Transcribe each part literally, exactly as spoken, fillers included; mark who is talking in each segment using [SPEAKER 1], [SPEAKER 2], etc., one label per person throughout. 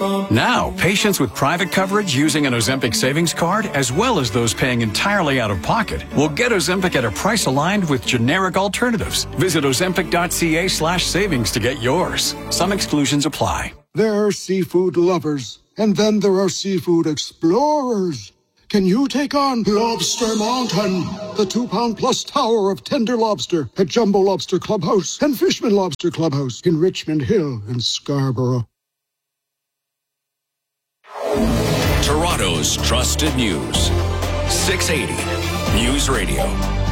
[SPEAKER 1] Now, patients with private coverage using an Ozempic savings card, as well as those paying entirely out of pocket, will get Ozempic at a price aligned with generic alternatives. Visit ozempic.ca slash savings to get yours. Some exclusions apply.
[SPEAKER 2] There are seafood lovers, and then there are seafood explorers. Can you take on Lobster Mountain, the two-pound-plus tower of tender lobster at Jumbo Lobster Clubhouse and Fishman Lobster Clubhouse in Richmond Hill and Scarborough?
[SPEAKER 3] Toronto's trusted news. six eighty News Radio.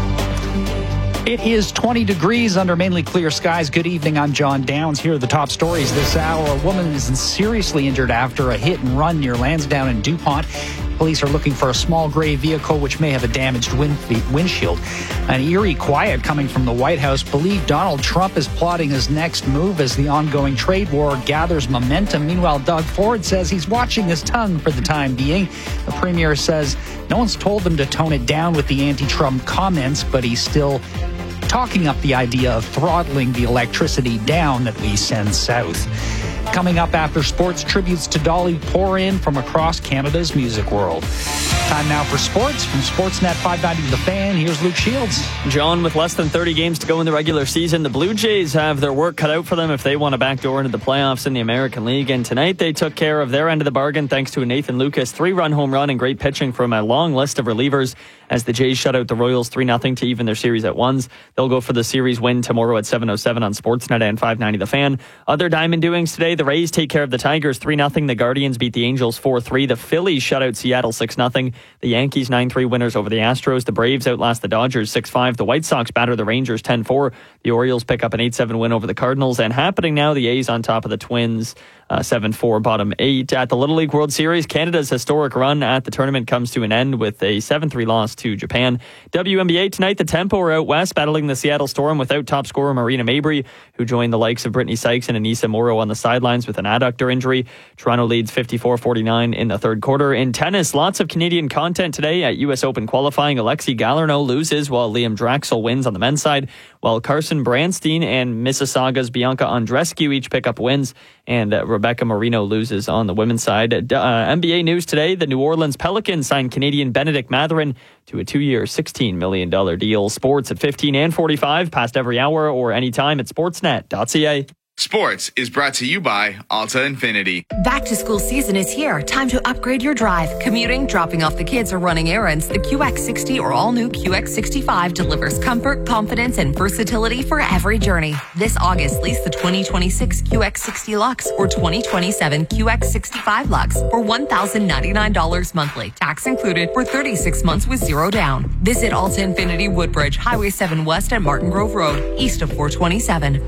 [SPEAKER 4] It is twenty degrees under mainly clear skies. Good evening, I'm John Downs. Here are the top stories this hour. A woman is seriously injured after a hit and run near Lansdowne and DuPont. Police are looking for a small gray vehicle which may have a damaged wind- windshield. An eerie quiet coming from the White House. Believe Donald Trump is plotting his next move as the ongoing trade war gathers momentum. Meanwhile, Doug Ford says he's watching his tongue for the time being. The premier says no one's told him to tone it down with the anti-Trump comments, but he's still talking up the idea of throttling the electricity down that we send south. Coming up after sports, tributes to Dolly pour in from across Canada's music world. Time now for sports. From Sportsnet five ninety The Fan, here's Luke Shields.
[SPEAKER 5] John, with less than thirty games to go in the regular season, the Blue Jays have their work cut out for them if they want to backdoor into the playoffs in the American League. And tonight they took care of their end of the bargain thanks to a Nathan Lucas three-run home run and great pitching from a long list of relievers as the Jays shut out the Royals three nothing to even their series at ones. They'll go for the series win tomorrow at seven oh seven on Sportsnet and five ninety The Fan. Other Diamond doings today, the Rays take care of the Tigers three nothing. The Guardians beat the Angels four three. The Phillies shut out Seattle six nothing. The Yankees nine three winners over the Astros. The Braves outlast the Dodgers six five. The White Sox batter the Rangers ten four. The Orioles pick up an eight seven win over the Cardinals. And happening now, the A's on top of the Twins uh, seven four, bottom eight. At the Little League World Series, Canada's historic run at the tournament comes to an end with a seven three loss to Japan. W N B A tonight, the Tempo are out west battling the Seattle Storm without top scorer Marina Mabry, who joined the likes of Brittany Sykes and Anissa Morrow on the sidelines with an adductor injury. Toronto leads fifty-four forty-nine in the third quarter. In tennis, lots of Canadian content today at U S Open qualifying. Alexei Galarneau loses while Liam Draxel wins on the men's side, while Carson Branstein and Mississauga's Bianca Andreescu each pick up wins, and uh, Rebecca Marino loses on the women's side. Uh, N B A news today, the New Orleans Pelicans signed Canadian Benedict Mathurin to a two-year, sixteen million dollars deal. Sports at fifteen and forty-five, past every hour or anytime at sportsnet dot c a.
[SPEAKER 6] Sports is brought to you by Alta Infiniti.
[SPEAKER 7] Back to school season is here. Time to upgrade your drive. Commuting, dropping off the kids, or running errands, the Q X sixty or all-new Q X sixty-five delivers comfort, confidence, and versatility for every journey. This August, lease the twenty twenty-six Q X sixty Lux or twenty twenty-seven Q X sixty-five Lux for one thousand ninety-nine dollars monthly. Tax included for thirty-six months with zero down. Visit Alta Infiniti Woodbridge, Highway seven West at Martin Grove Road, east of four twenty-seven.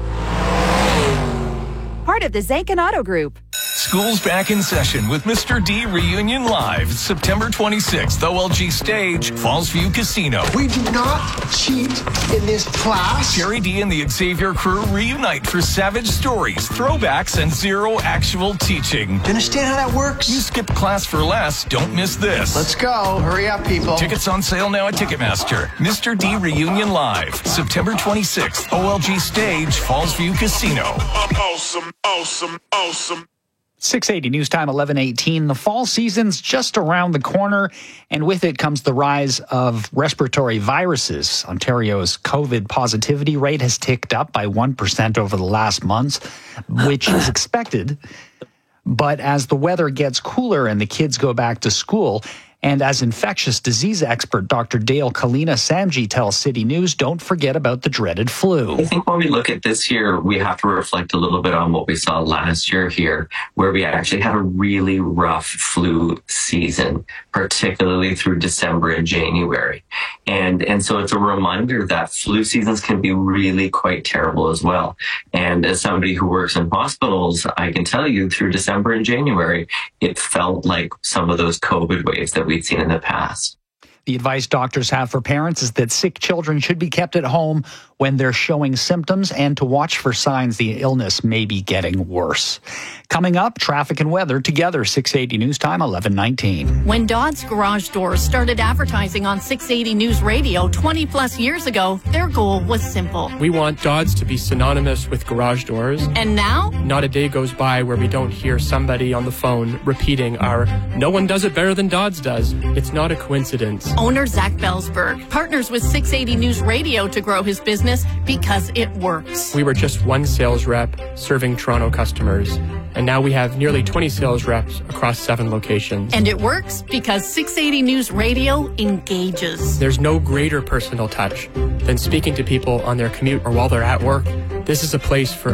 [SPEAKER 8] Part of the Zankin Auto Group.
[SPEAKER 9] School's back in session with Mister D Reunion Live, September twenty-sixth, O L G Stage, Fallsview Casino.
[SPEAKER 10] We do not cheat in this class.
[SPEAKER 9] Jerry D and the Xavier crew reunite for savage stories, throwbacks, and zero actual teaching.
[SPEAKER 10] Do you understand how that works?
[SPEAKER 9] You skip class for less. Don't miss this.
[SPEAKER 10] Let's go. Hurry up, people.
[SPEAKER 9] Tickets on sale now at Ticketmaster. Mister D Reunion Live, September twenty-sixth, O L G Stage, Fallsview Casino.
[SPEAKER 6] Awesome, awesome, awesome.
[SPEAKER 4] six eighty News Time, eleven eighteen. The fall season's just around the corner, and with it comes the rise of respiratory viruses. Ontario's COVID positivity rate has ticked up by one percent over the last month, which is expected. But as the weather gets cooler and the kids go back to school, and as infectious disease expert Doctor Dale Kalina Samji tells City News, don't forget about the dreaded flu.
[SPEAKER 11] I think when we look at this year, we have to reflect a little bit on what we saw last year here, where we actually had a really rough flu season, particularly through December and January. And, and so it's a reminder that flu seasons can be really quite terrible as well. And as somebody who works in hospitals, I can tell you through December and January, it felt like some of those COVID waves that we'd seen in the past.
[SPEAKER 4] The advice doctors have for parents is that sick children should be kept at home when they're showing symptoms and to watch for signs the illness may be getting worse. Coming up, traffic and weather together. six eighty News Time, eleven nineteen.
[SPEAKER 8] When Dodd's Garage Doors started advertising on six eighty News Radio twenty plus years ago, their goal was simple.
[SPEAKER 12] We want Dodd's to be synonymous with garage doors.
[SPEAKER 8] And now?
[SPEAKER 12] Not a day goes by where we don't hear somebody on the phone repeating our "no one does it better than Dodd's does." It's not a coincidence.
[SPEAKER 8] Owner Zach Belsberg partners with six eighty News Radio to grow his business because it works.
[SPEAKER 12] We were just one sales rep serving Toronto customers, and now we have nearly twenty sales reps across seven locations.
[SPEAKER 8] And it works because six eighty News Radio engages.
[SPEAKER 12] There's no greater personal touch than speaking to people on their commute or while they're at work. This is a place for